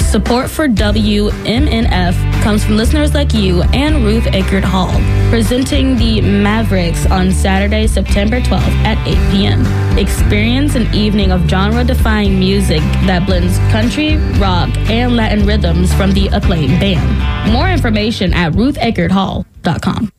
Support for WMNF comes from listeners like you and Ruth Eckerd Hall, presenting the Mavericks on Saturday, September 12th at 8 p.m. Experience an evening of genre-defying music that blends country, rock, and Latin rhythms from the acclaimed band. More information at rutheckerdhall.com.